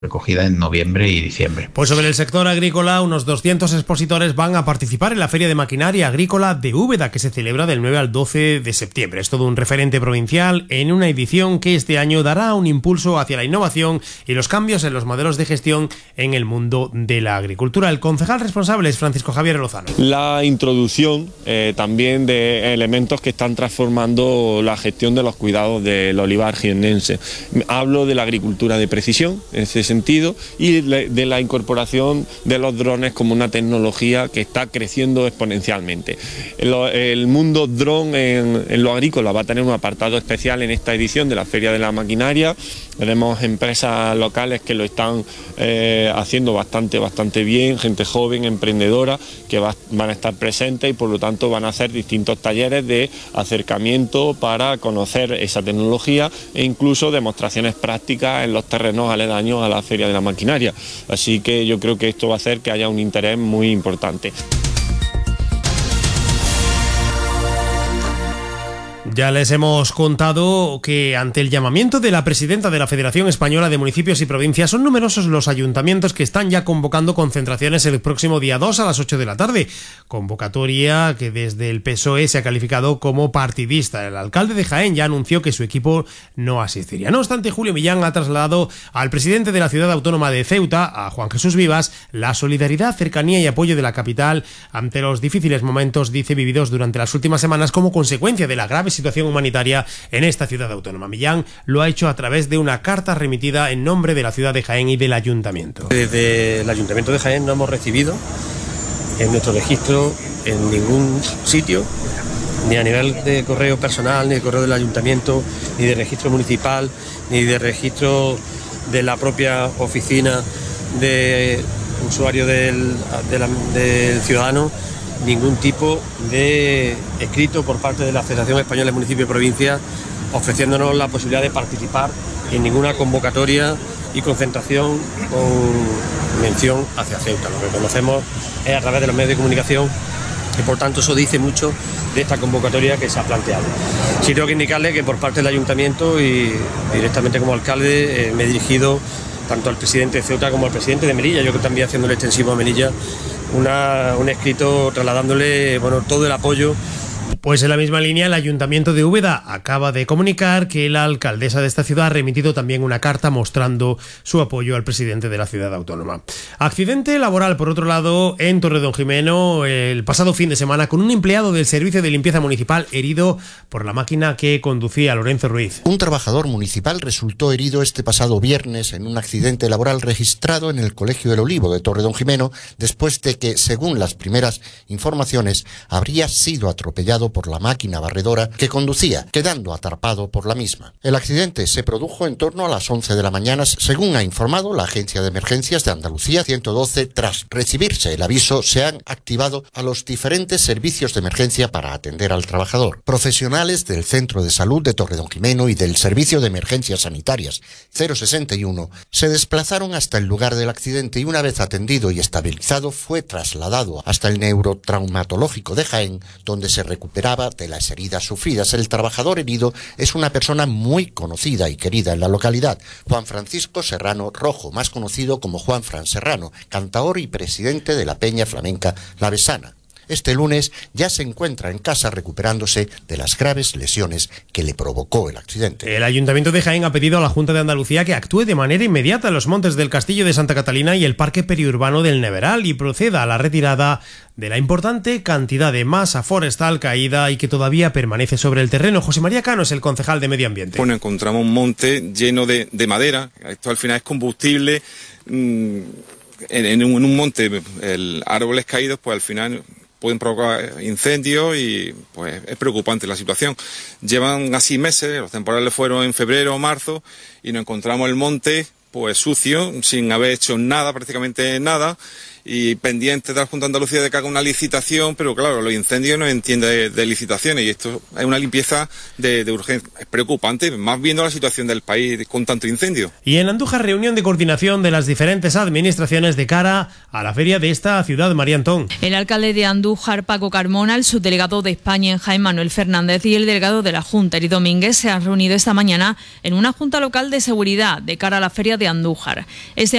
recogida en noviembre y diciembre. Pues sobre el sector agrícola, unos 200 expositores van a participar en la Feria de Maquinaria Agrícola de Úbeda, que se celebra del 9 al 12 de septiembre. Es todo un referente provincial en una edición que este año dará un impulso hacia la innovación y los cambios en los modelos de gestión en el mundo de la agricultura. El concejal responsable es Francisco Javier Lozano. La introducción también de elementos que están transformando la gestión de los cuidados del olivar jiennense. Hablo de la agricultura de precisión, en ese sentido, y de la incorporación de los drones como una tecnología que está creciendo exponencialmente. El mundo dron en lo agrícola va a tener un apartado especial en esta edición de la Feria de la Maquinaria. Tenemos empresas locales que lo están haciendo bastante bien, gente joven, emprendedora, que van a estar presentes y por lo tanto van a hacer distintos talleres de acercamiento para conocer esa tecnología e incluso demostraciones prácticas en los terrenos aledaños a la Feria de la Maquinaria. Así que yo creo que esto va a hacer que haya un interés muy importante. Ya les hemos contado que ante el llamamiento de la presidenta de la Federación Española de Municipios y Provincias son numerosos los ayuntamientos que están ya convocando concentraciones el próximo día 2 a las 8 de la tarde. Convocatoria que desde el PSOE se ha calificado como partidista. El alcalde de Jaén ya anunció que su equipo no asistiría. No obstante, Julio Millán ha trasladado al presidente de la ciudad autónoma de Ceuta, a Juan Jesús Vivas, la solidaridad, cercanía y apoyo de la capital ante los difíciles momentos, dice, vividos durante las últimas semanas como consecuencia de la grave situación humanitaria en esta ciudad autónoma. Millán lo ha hecho a través de una carta remitida en nombre de la ciudad de Jaén y del ayuntamiento. Desde el ayuntamiento de Jaén no hemos recibido en nuestro registro en ningún sitio, ni a nivel de correo personal, ni de correo del ayuntamiento, ni de registro municipal, ni de registro de la propia oficina de usuario del ciudadano, ningún tipo de escrito por parte de la Federación Española de Municipios y Provincias ofreciéndonos la posibilidad de participar en ninguna convocatoria y concentración con mención hacia Ceuta. Lo que conocemos es a través de los medios de comunicación y por tanto eso dice mucho de esta convocatoria que se ha planteado. Sí tengo que indicarle que por parte del ayuntamiento y directamente como alcalde me he dirigido tanto al presidente de Ceuta como al presidente de Melilla, yo que también haciéndole extensivo a Melilla, un escrito trasladándole todo el apoyo. Pues en la misma línea, el Ayuntamiento de Úbeda acaba de comunicar que la alcaldesa de esta ciudad ha remitido también una carta mostrando su apoyo al presidente de la ciudad autónoma. Accidente laboral, por otro lado, en Torredonjimeno el pasado fin de semana, con un empleado del Servicio de Limpieza Municipal herido por la máquina que conducía Lorenzo Ruiz. Un trabajador municipal resultó herido este pasado viernes en un accidente laboral registrado en el Colegio del Olivo de Torredonjimeno, después de que, según las primeras informaciones, habría sido atropellado por la máquina barredora que conducía, quedando atrapado por la misma. El accidente se produjo en torno a las 11 de la mañana, según ha informado la Agencia de Emergencias de Andalucía 112. Tras recibirse el aviso, se han activado a los diferentes servicios de emergencia para atender al trabajador. Profesionales del Centro de Salud de Torredonjimeno y del Servicio de Emergencias Sanitarias 061 se desplazaron hasta el lugar del accidente y una vez atendido y estabilizado fue trasladado hasta el neurotraumatológico de Jaén, donde se recuperaba de las heridas sufridas. El trabajador herido es una persona muy conocida y querida en la localidad, Juan Francisco Serrano Rojo, más conocido como Juan Fran Serrano, cantaor y presidente de la Peña Flamenca La Besana. Este lunes ya se encuentra en casa recuperándose de las graves lesiones que le provocó el accidente. El Ayuntamiento de Jaén ha pedido a la Junta de Andalucía que actúe de manera inmediata en los montes del Castillo de Santa Catalina y el Parque Periurbano del Neveral y proceda a la retirada de la importante cantidad de masa forestal caída y que todavía permanece sobre el terreno. José María Cano es el concejal de Medio Ambiente. Bueno, encontramos un monte lleno de madera. Esto al final es combustible. En un monte, árboles caídos, pues al final pueden provocar incendios y pues es preocupante la situación. Llevan así meses, los temporales fueron en febrero o marzo y nos encontramos el monte pues sucio, sin haber hecho nada, prácticamente nada, y pendiente de la Junta de Andalucía de que haga una licitación, pero claro, los incendios no entienden de licitaciones y esto es una limpieza de urgencia. Es preocupante, más viendo la situación del país con tanto incendio. Y en Andújar, reunión de coordinación de las diferentes administraciones de cara a la feria de esta ciudad, María Antón. El alcalde de Andújar, Paco Carmona, el subdelegado de España en Jaén, Manuel Fernández, y el delegado de la Junta, Eri Domínguez, se han reunido esta mañana en una junta local de seguridad de cara a la feria de Andújar.